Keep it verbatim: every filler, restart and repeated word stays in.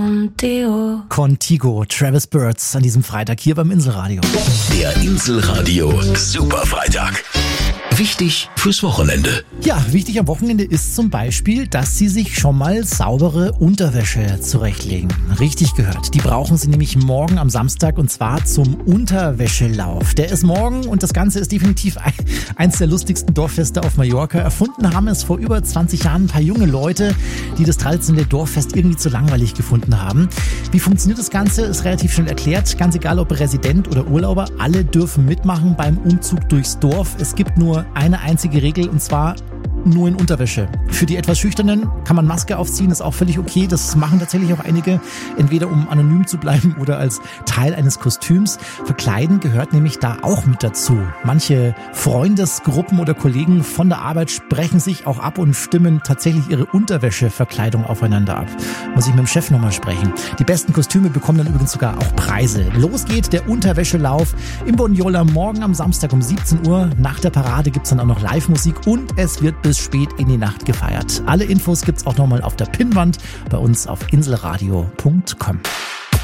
Contigo, Travis Birds an diesem Freitag hier beim Inselradio. Der Inselradio Superfreitag. Wichtig fürs Wochenende. Ja, wichtig am Wochenende ist zum Beispiel, dass Sie sich schon mal saubere Unterwäsche zurechtlegen. Richtig gehört. Die brauchen Sie nämlich morgen am Samstag und zwar zum Unterwäschelauf. Der ist morgen und das Ganze ist definitiv eins der lustigsten Dorffeste auf Mallorca. Erfunden haben es vor über zwanzig Jahren ein paar junge Leute, die das traditionelle Dorffest irgendwie zu langweilig gefunden haben. Wie funktioniert das Ganze? Ist relativ schnell erklärt. Ganz egal, ob Resident oder Urlauber, alle dürfen mitmachen beim Umzug durchs Dorf. Es gibt nur eine einzige Regel und zwar nur in Unterwäsche. Für die etwas Schüchternen kann man Maske aufziehen, ist auch völlig okay. Das machen tatsächlich auch einige, entweder um anonym zu bleiben oder als Teil eines Kostüms. Verkleiden gehört nämlich da auch mit dazu. Manche Freundesgruppen oder Kollegen von der Arbeit sprechen sich auch ab und stimmen tatsächlich ihre Unterwäscheverkleidung aufeinander ab. Muss ich mit dem Chef nochmal sprechen. Die besten Kostüme bekommen dann übrigens sogar auch Preise. Los geht der Unterwäschelauf im Bonjola morgen am Samstag um siebzehn Uhr. Nach der Parade gibt's dann auch noch Live-Musik und es wird bis spät in die Nacht gefeiert. Alle Infos gibt's auch nochmal auf der Pinnwand bei uns auf inselradio punkt com.